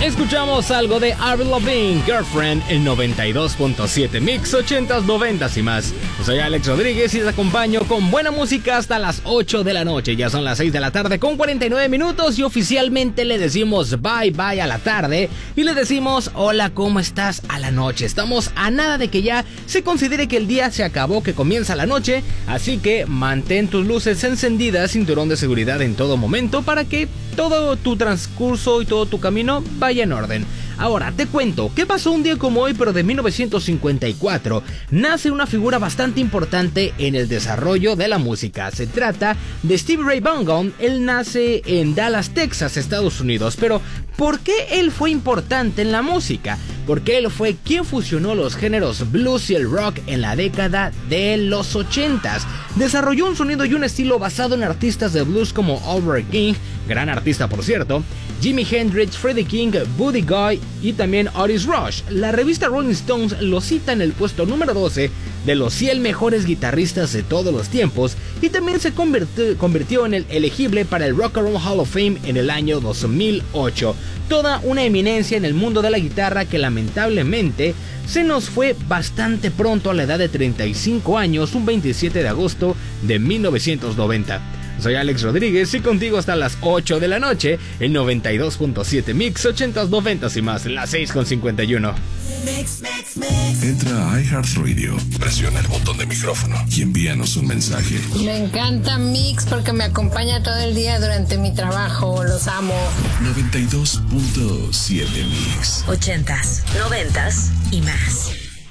Escuchamos algo de Avril Lavigne, Girlfriend, el 92.7 Mix, 80s, 90s y más. Soy Alex Rodríguez y te acompaño con buena música hasta las 8 de la noche. Ya son las 6 de la tarde con 49 minutos y oficialmente le decimos bye bye a la tarde y le decimos hola, ¿cómo estás? A la noche. Estamos a nada de que ya se considere que el día se acabó, que comienza la noche, así que mantén tus luces encendidas, cinturón de seguridad en todo momento para que todo tu transcurso y todo tu camino vaya en orden. Ahora, te cuento, ¿qué pasó un día como hoy, pero de 1954? Nace una figura bastante importante en el desarrollo de la música. Se trata de Stevie Ray Vaughan. Él nace en Dallas, Texas, Estados Unidos. Pero, ¿por qué él fue importante en la música? Porque él fue quien fusionó los géneros blues y el rock en la década de los 80s. Desarrolló un sonido y un estilo basado en artistas de blues como Albert King, gran artista por cierto, Jimi Hendrix, Freddie King, Buddy Guy y también Otis Rush. La revista Rolling Stones lo cita en el puesto número 12 de los 100 mejores guitarristas de todos los tiempos y también se convirtió en el elegible para el Rock and Roll Hall of Fame en el año 2008. Toda una eminencia en el mundo de la guitarra que lamentablemente se nos fue bastante pronto a la edad de 35 años, un 27 de agosto de 1990. Soy Alex Rodríguez y contigo hasta las 8 de la noche, el 92.7 Mix, 80s, 90s y más, las 6.51. Entra a iHeartRadio, presiona el botón de micrófono y envíanos un mensaje. Me encanta Mix porque me acompaña todo el día durante mi trabajo, los amo. 92.7 Mix. 80s, 90s y más.